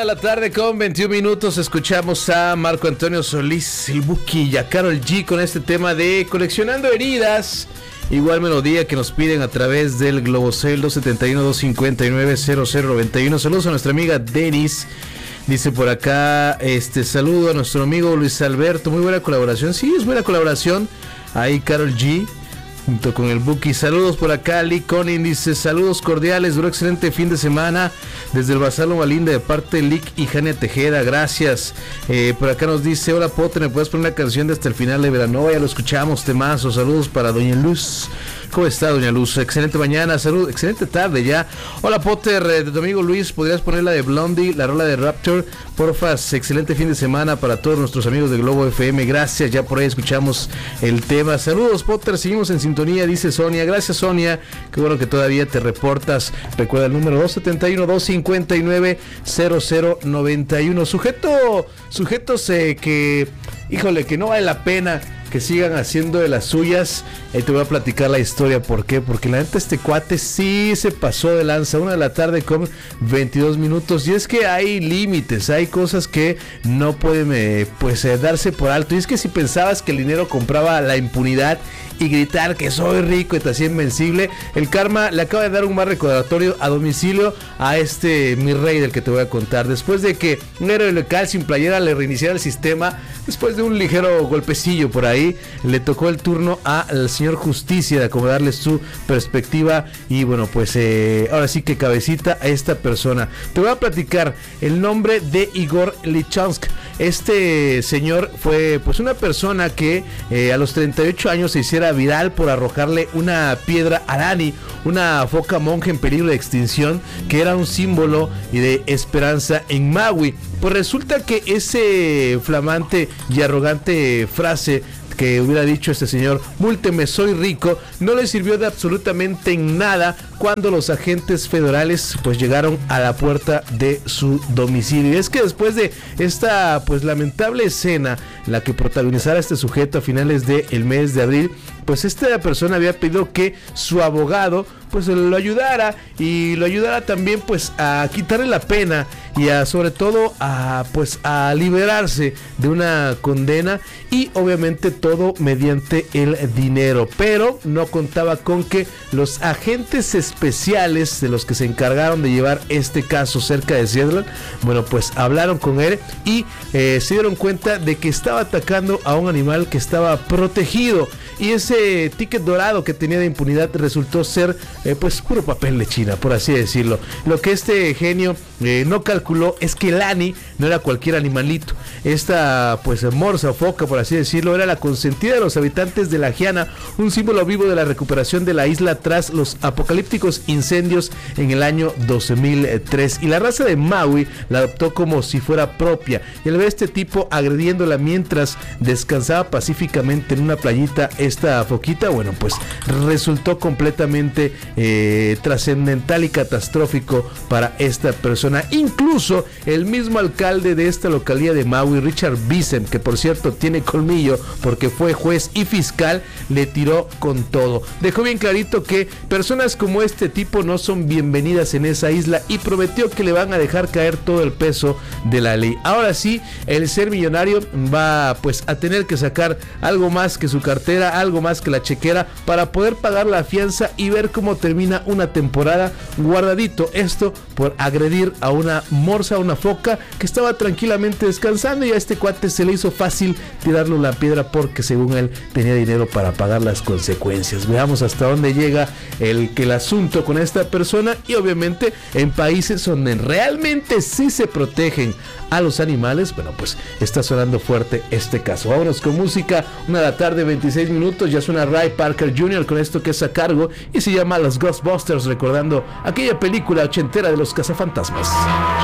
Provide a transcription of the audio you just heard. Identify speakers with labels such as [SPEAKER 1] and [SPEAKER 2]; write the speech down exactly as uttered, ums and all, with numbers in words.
[SPEAKER 1] de la tarde con veintiún minutos. Escuchamos a Marco Antonio Solís, el Buki, y a Karol G con este tema de Coleccionando Heridas. Igual melodía que nos piden a través del Globocel dos siete uno, dos cinco nueve, cero cero nueve uno. Saludos a nuestra amiga Denis. Dice por acá, este saludo a nuestro amigo Luis Alberto. Muy buena colaboración. Sí, es buena colaboración. Ahí Karol G junto con el Buki. Saludos por acá, Lee Conin dice, saludos cordiales, duró excelente fin de semana desde el Bazar Loma Linda de parte de Lick y Jania Tejeda, gracias. Eh, por acá nos dice, hola Potter, ¿me puedes poner una canción de hasta el final de Veranova? Ya lo escuchamos, temazo. Saludos para Doña Luz. ¿Cómo está, Doña Luz? Excelente mañana, salud, excelente tarde ya. Hola Potter, eh, de tu amigo Luis, ¿podrías poner la de Blondie, la rola de Rapture? Porfas, excelente fin de semana para todos nuestros amigos de Globo F M, gracias, ya por ahí escuchamos el tema. Saludos Potter, seguimos en sintonía, dice Sonia, gracias Sonia, qué bueno que todavía te reportas. Recuerda el número dos siete uno, dos cinco nueve, cero cero nueve uno. Sujeto, sujetos eh, que, híjole, que no vale la pena que sigan haciendo de las suyas. Ahí te voy a platicar la historia. ¿Por qué? Porque la neta este cuate sí se pasó de lanza. Una de la tarde con veintidós minutos. Y es que hay límites, hay cosas que no pueden eh, pues eh, darse por alto. Y es que si pensabas que el dinero compraba la impunidad y gritar que soy rico y te hacía invencible, el karma le acaba de dar un mal recordatorio a domicilio a este mi rey del que te voy a contar. Después de que un héroe local sin playera le reiniciara el sistema, después de un ligero golpecillo por ahí, le tocó el turno al señor Justicia de acomodarle su perspectiva. Y bueno, pues eh, ahora sí que cabecita a esta persona. Te voy a platicar el nombre de Igor Lichansk. Este señor fue pues una persona que eh, a los treinta y ocho años se hiciera viral por arrojarle una piedra a Lani, una foca monja en peligro de extinción, que era un símbolo y de esperanza en Maui. Pues resulta que ese flamante y arrogante frase que hubiera dicho este señor, múlteme, soy rico, no le sirvió de absolutamente nada cuando los agentes federales pues llegaron a la puerta de su domicilio. Y es que después de esta pues lamentable escena, la que protagonizara este sujeto a finales del mes de abril, pues esta persona había pedido que su abogado pues lo ayudara y lo ayudara también pues a quitarle la pena y a sobre todo a pues a liberarse de una condena, y obviamente todo mediante el dinero. Pero no contaba con que los agentes especiales de los que se encargaron de llevar este caso cerca de Seattle, bueno pues hablaron con él y eh, se dieron cuenta de que estaba atacando a un animal que estaba protegido, y ese ticket dorado que tenía de impunidad resultó ser eh, pues puro papel de China, por así decirlo. Lo que este genio eh, no calculó es que Lani no era cualquier animalito. Esta pues morsa o foca, por así decirlo, era la consentida de los habitantes de La Giana, un símbolo vivo de la recuperación de la isla tras los apocalípticos incendios en el año dos mil tres, y la raza de Maui la adoptó como si fuera propia. Y al ver a este tipo agrediéndola mientras descansaba pacíficamente en una playita, esta foquita, bueno pues resultó completamente eh, trascendental y catastrófico para esta persona. Incluso el mismo alcalde de esta localidad de Maui, Richard Bisen, que por cierto tiene colmillo porque fue juez y fiscal, le tiró con todo. Dejó bien clarito que personas como este tipo no son bienvenidas en esa isla, y prometió que le van a dejar caer todo el peso de la ley. Ahora sí, el ser millonario va pues a tener que sacar algo más que su cartera, algo más que la chequera, para poder pagar la fianza y ver cómo termina una temporada guardadito. Esto por agredir a una morsa, a una foca que estaba tranquilamente descansando, y a este cuate se le hizo fácil tirarle la piedra porque según él tenía dinero para pagar las consecuencias. Veamos hasta dónde llega el, que el asunto con esta persona. Y obviamente en países donde realmente sí se protegen a los animales, bueno pues está sonando fuerte este caso. Vámonos con música, una de la tarde, veintiséis minutos. Ya suena Ray Parker junior con esto que es a cargo y se llama Los Ghostbusters, recordando aquella película ochentera de los cazafantasmas.